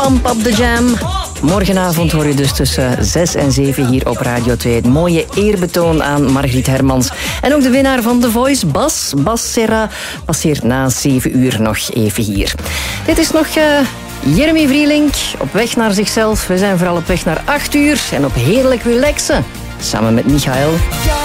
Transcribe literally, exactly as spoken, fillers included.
Pump Up The Jam. Morgenavond hoor je dus tussen zes en zeven hier op Radio twee. Het mooie eerbetoon aan Margriet Hermans. En ook de winnaar van The Voice, Bas, Bas Serra, passeert na zeven uur nog even hier. Dit is nog uh, Jeremy Vrielink op weg naar zichzelf. We zijn vooral op weg naar acht uur en op heerlijk relaxen. Samen met Michael.